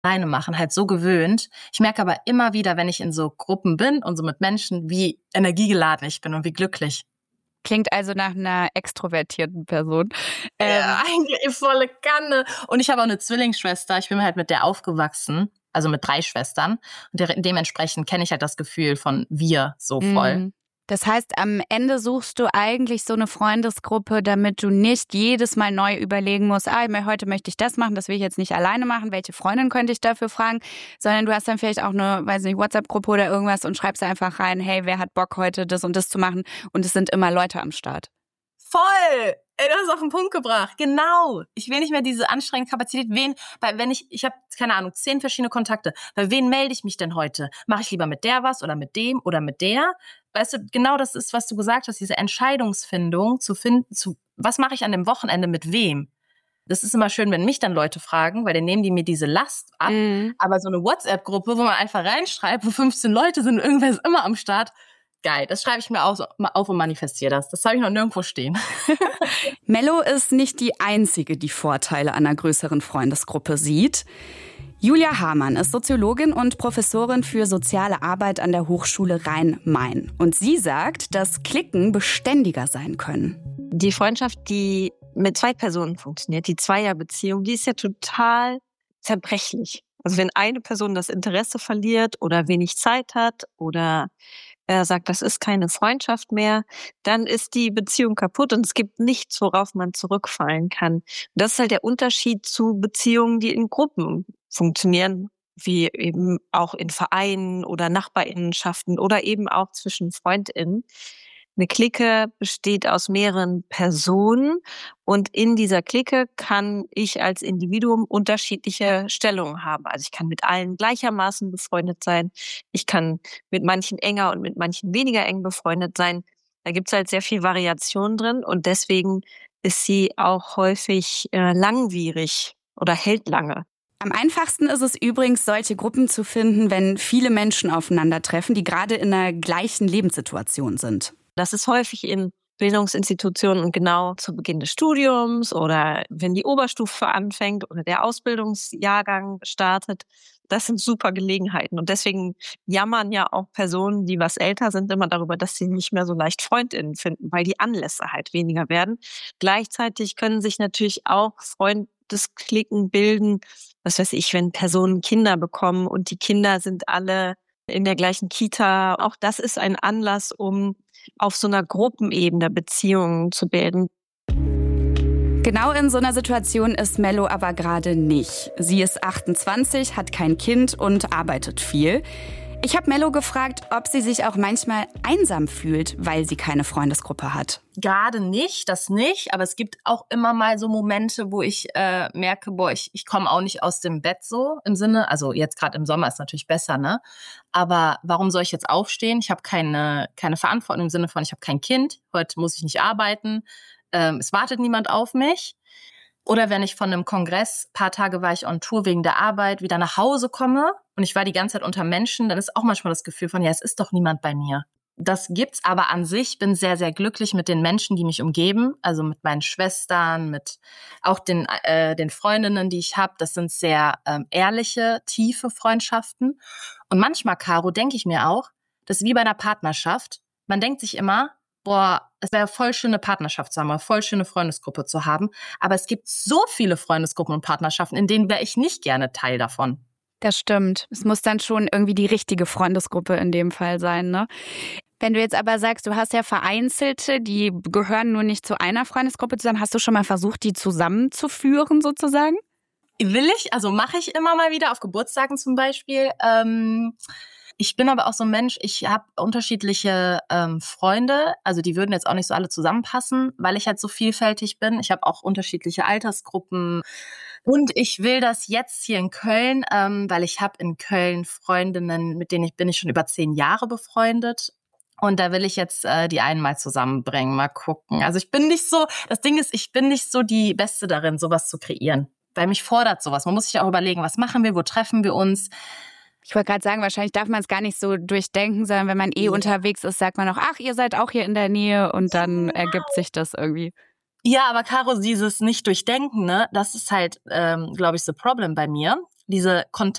alleine machen, halt so gewöhnt. Ich merke aber immer wieder, wenn ich in so Gruppen bin und so mit Menschen, wie energiegeladen ich bin und wie glücklich. Klingt also nach einer extrovertierten Person. Ja, eigentlich volle Kanne. Und ich habe auch eine Zwillingsschwester. Ich bin halt mit der aufgewachsen, also mit 3 Schwestern. Und dementsprechend kenne ich halt das Gefühl von wir so voll. Das heißt, am Ende suchst du eigentlich so eine Freundesgruppe, damit du nicht jedes Mal neu überlegen musst, heute möchte ich das machen, das will ich jetzt nicht alleine machen, welche Freundin könnte ich dafür fragen, sondern du hast dann vielleicht auch eine, WhatsApp-Gruppe oder irgendwas und schreibst einfach rein, hey, wer hat Bock heute das und das zu machen, und es sind immer Leute am Start. Voll! Ey, du hast es auf den Punkt gebracht. Genau. Ich will nicht mehr diese anstrengende Kapazität. Ich habe, keine Ahnung, 10 verschiedene Kontakte. Bei wen melde ich mich denn heute? Mache ich lieber mit der was oder mit dem oder mit der? Weißt du, genau das ist, was du gesagt hast, diese Entscheidungsfindung zu finden, was mache ich an dem Wochenende mit wem? Das ist immer schön, wenn mich dann Leute fragen, weil dann nehmen die mir diese Last ab. Aber so eine WhatsApp-Gruppe, wo man einfach reinschreibt, wo 15 Leute sind und irgendwer ist immer am Start, geil, das schreibe ich mir auf und manifestiere das. Das habe ich noch nirgendwo stehen. Mello ist nicht die Einzige, die Vorteile einer größeren Freundesgruppe sieht. Julia Hamann ist Soziologin und Professorin für soziale Arbeit an der Hochschule Rhein-Main. Und sie sagt, dass Cliquen beständiger sein können. Die Freundschaft, die mit 2 Personen funktioniert, die Zweierbeziehung, die ist ja total zerbrechlich. Also wenn eine Person das Interesse verliert oder wenig Zeit hat oder sagt, das ist keine Freundschaft mehr, dann ist die Beziehung kaputt und es gibt nichts, worauf man zurückfallen kann. Und das ist halt der Unterschied zu Beziehungen, die in Gruppen funktionieren, wie eben auch in Vereinen oder Nachbarinnenschaften oder eben auch zwischen FreundInnen. Eine Clique besteht aus mehreren Personen und in dieser Clique kann ich als Individuum unterschiedliche Stellungen haben. Also ich kann mit allen gleichermaßen befreundet sein. Ich kann mit manchen enger und mit manchen weniger eng befreundet sein. Da gibt's halt sehr viel Variation drin und deswegen ist sie auch häufig langwierig oder hält lange. Am einfachsten ist es übrigens, solche Gruppen zu finden, wenn viele Menschen aufeinandertreffen, die gerade in einer gleichen Lebenssituation sind. Das ist häufig in Bildungsinstitutionen und genau zu Beginn des Studiums oder wenn die Oberstufe anfängt oder der Ausbildungsjahrgang startet. Das sind super Gelegenheiten und deswegen jammern ja auch Personen, die was älter sind, immer darüber, dass sie nicht mehr so leicht FreundInnen finden, weil die Anlässe halt weniger werden. Gleichzeitig können sich natürlich auch Freundesklicken bilden, was weiß ich, wenn Personen Kinder bekommen und die Kinder sind alle in der gleichen Kita. Auch das ist ein Anlass, um auf so einer Gruppenebene Beziehungen zu bilden. Genau in so einer Situation ist Mello aber gerade nicht. Sie ist 28, hat kein Kind und arbeitet viel. Ich habe Mello gefragt, ob sie sich auch manchmal einsam fühlt, weil sie keine Freundesgruppe hat. Gerade nicht, das nicht. Aber es gibt auch immer mal so Momente, wo ich merke, ich komme auch nicht aus dem Bett so im Sinne. Also jetzt gerade im Sommer ist natürlich besser, ne? Aber warum soll ich jetzt aufstehen? Ich habe keine Verantwortung im Sinne von, ich habe kein Kind. Heute muss ich nicht arbeiten. Es wartet niemand auf mich. Oder wenn ich von einem Kongress, paar Tage war ich on Tour wegen der Arbeit, wieder nach Hause komme und ich war die ganze Zeit unter Menschen, dann ist auch manchmal das Gefühl von, ja, es ist doch niemand bei mir. Das gibt's, aber an sich bin sehr, sehr glücklich mit den Menschen, die mich umgeben, also mit meinen Schwestern, mit auch den Freundinnen, die ich habe. Das sind sehr ehrliche, tiefe Freundschaften. Und manchmal, Caro, denke ich mir auch, das ist wie bei einer Partnerschaft. Man denkt sich immer, es wäre voll schön, eine Partnerschaft zu haben, voll schön, eine Freundesgruppe zu haben. Aber es gibt so viele Freundesgruppen und Partnerschaften, in denen wäre ich nicht gerne Teil davon. Das stimmt. Es muss dann schon irgendwie die richtige Freundesgruppe in dem Fall sein, ne? Wenn du jetzt aber sagst, du hast ja vereinzelte, die gehören nur nicht zu einer Freundesgruppe zusammen, hast du schon mal versucht, die zusammenzuführen sozusagen? Mache ich immer mal wieder, auf Geburtstagen zum Beispiel. Ich bin aber auch so ein Mensch, ich habe unterschiedliche Freunde, also die würden jetzt auch nicht so alle zusammenpassen, weil ich halt so vielfältig bin. Ich habe auch unterschiedliche Altersgruppen und ich will das jetzt hier in Köln, weil ich habe in Köln Freundinnen, mit denen bin ich schon über 10 Jahre befreundet. Und da will ich jetzt die einen mal zusammenbringen, mal gucken. Also ich bin nicht so die Beste darin, sowas zu kreieren, weil mich fordert sowas. Man muss sich auch überlegen, was machen wir, wo treffen wir uns. Ich wollte gerade sagen, wahrscheinlich darf man es gar nicht so durchdenken, sondern wenn man unterwegs ist, sagt man auch, ach, ihr seid auch hier in der Nähe und dann ergibt sich das irgendwie. Ja, aber Caro, dieses nicht durchdenken, ne, das ist halt, glaube ich, the problem bei mir. diese